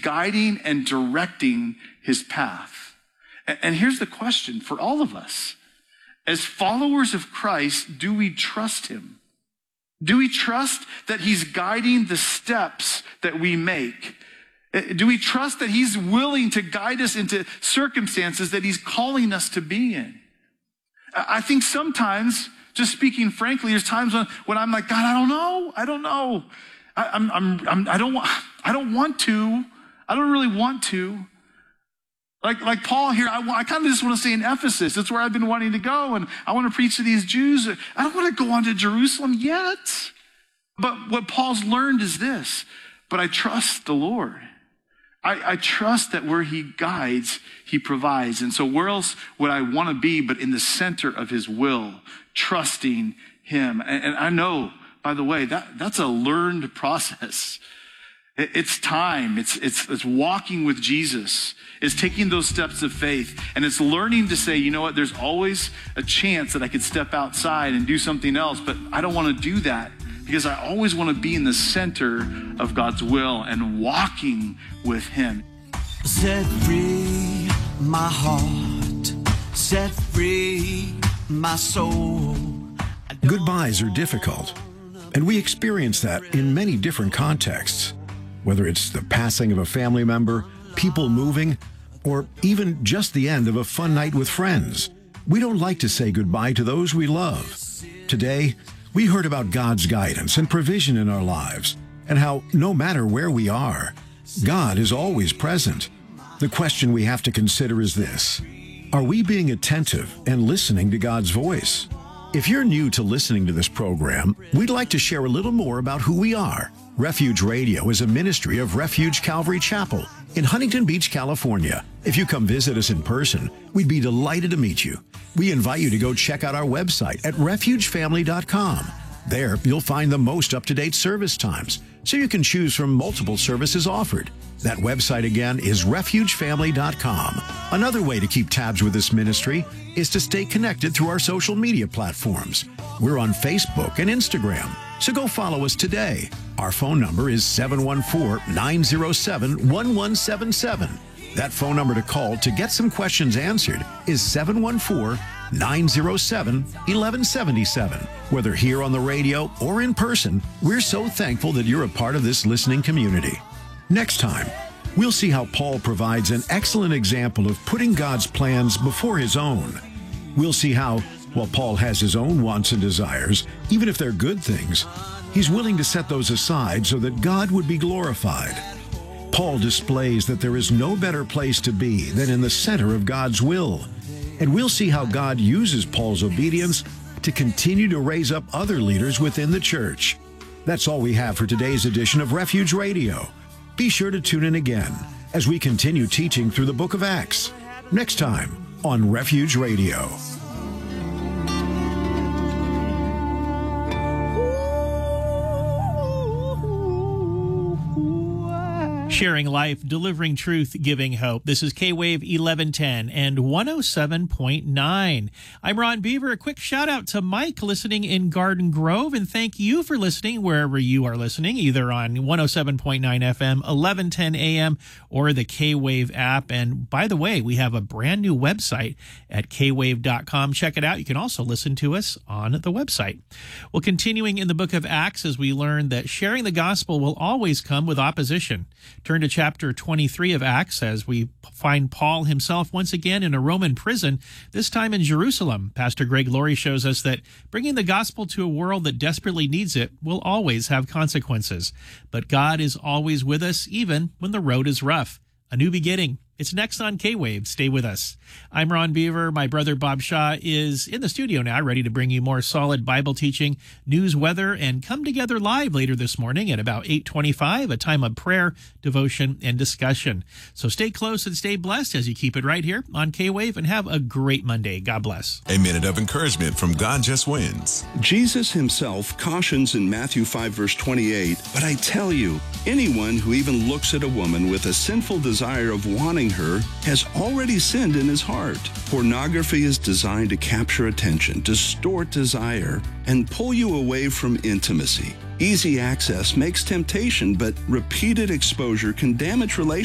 guiding and directing his path. And here's the question for all of us. As followers of Christ, do we trust him? Do we trust that he's guiding the steps that we make? Do we trust that he's willing to guide us into circumstances that he's calling us to be in? I think sometimes, just speaking frankly, there's times when I'm like, God, I don't know. I don't really want to. Like Paul here, I kind of just want to stay in Ephesus. That's where I've been wanting to go. And I want to preach to these Jews. I don't want to go on to Jerusalem yet. But what Paul's learned is this. But I trust the Lord. I trust that where he guides, he provides. And so where else would I want to be but in the center of his will, trusting him? And I know, by the way, that's a learned process. It's time. It's walking with Jesus. It's taking those steps of faith. And it's learning to say, you know what, there's always a chance that I could step outside and do something else, but I don't want to do that because I always want to be in the center of God's will and walking with him. Set free my heart, set free my soul. Goodbyes are difficult, and we experience that in many different contexts. Whether it's the passing of a family member, people moving, or even just the end of a fun night with friends, we don't like to say goodbye to those we love. Today, we heard about God's guidance and provision in our lives, and how no matter where we are, God is always present. The question we have to consider is this: are we being attentive and listening to God's voice? If you're new to listening to this program, we'd like to share a little more about who we are. Refuge Radio is a ministry of Refuge Calvary Chapel in Huntington Beach, California. If you come visit us in person, we'd be delighted to meet you. We invite you to go check out our website at refugefamily.com. There, you'll find the most up-to-date service times, so you can choose from multiple services offered. That website again is refugefamily.com. Another way to keep tabs with this ministry is to stay connected through our social media platforms. We're on Facebook and Instagram, so go follow us today. Our phone number is 714-907-1177. That phone number to call to get some questions answered is 714-907-1177. Whether here on the radio or in person, we're so thankful that you're a part of this listening community. Next time, we'll see how Paul provides an excellent example of putting God's plans before his own. We'll see how, while Paul has his own wants and desires, even if they're good things, he's willing to set those aside so that God would be glorified. Paul displays that there is no better place to be than in the center of God's will. And we'll see how God uses Paul's obedience to continue to raise up other leaders within the church. That's all we have for today's edition of Refuge Radio. Be sure to tune in again as we continue teaching through the book of Acts. Next time on Refuge Radio. Sharing life, delivering truth, giving hope. This is K-Wave 1110 and 107.9. I'm Ron Beaver. A quick shout out to Mike listening in Garden Grove, and thank you for listening wherever you are listening, either on 107.9 FM, 1110 AM, or the K-Wave app. And by the way, we have a brand new website at kwave.com. Check it out. You can also listen to us on the website. Well, continuing in the book of Acts, as we learn that sharing the gospel will always come with opposition. Turn to chapter 23 of Acts as we find Paul himself once again in a Roman prison, this time in Jerusalem. Pastor Greg Laurie shows us that bringing the gospel to a world that desperately needs it will always have consequences. But God is always with us, even when the road is rough. A new beginning. It's next on K-Wave. Stay with us. I'm Ron Beaver. My brother Bob Shaw is in the studio now, ready to bring you more solid Bible teaching, news, weather, and come together live later this morning at about 8:25, a time of prayer, devotion, and discussion. So stay close and stay blessed as you keep it right here on K-Wave, and have a great Monday. God bless. A minute of encouragement from God Just Wins. Jesus himself cautions in Matthew 5, verse 28, "But I tell you, anyone who even looks at a woman with a sinful desire of wanting her has already sinned in his heart." Pornography is designed to capture attention, distort desire, and pull you away from intimacy. Easy access makes temptation, but repeated exposure can damage relationships.